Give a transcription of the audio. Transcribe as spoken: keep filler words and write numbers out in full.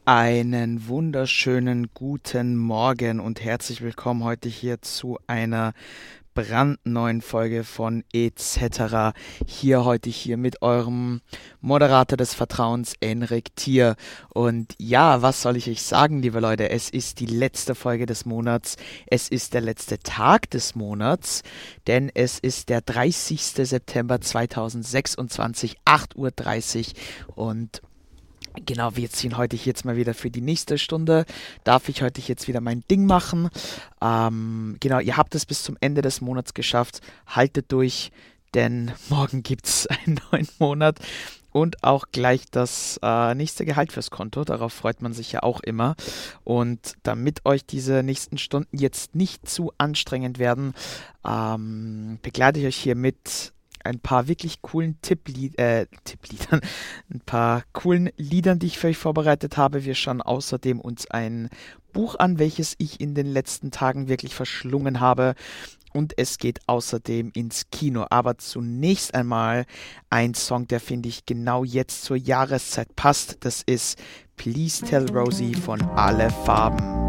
Einen wunderschönen guten Morgen und herzlich willkommen heute hier zu einer brandneuen Folge von et cetera. Hier heute hier mit eurem Moderator des Vertrauens, Enrik Thier. Und ja, was soll ich euch sagen, liebe Leute? Es ist die letzte Folge des Monats. Es ist der letzte Tag des Monats, denn es ist der dreißigste September zweitausendsechsundzwanzig, acht Uhr dreißig und genau, wir ziehen heute jetzt mal wieder für die nächste Stunde. Darf ich heute jetzt wieder mein Ding machen? Ähm, genau, ihr habt es bis zum Ende des Monats geschafft. Haltet durch, denn morgen gibt es einen neuen Monat und auch gleich das äh, nächste Gehalt fürs Konto. Darauf freut man sich ja auch immer. Und damit euch diese nächsten Stunden jetzt nicht zu anstrengend werden, ähm, begleite ich euch hier mit ein paar wirklich coolen Tipplied äh, Tippliedern, ein paar coolen Liedern, die ich für euch vorbereitet habe. Wir schauen außerdem uns ein Buch an, welches ich in den letzten Tagen wirklich verschlungen habe. Und es geht außerdem ins Kino. Aber zunächst einmal ein Song, der finde ich genau jetzt zur Jahreszeit passt. Das ist Please Tell Rosie von Alle Farben.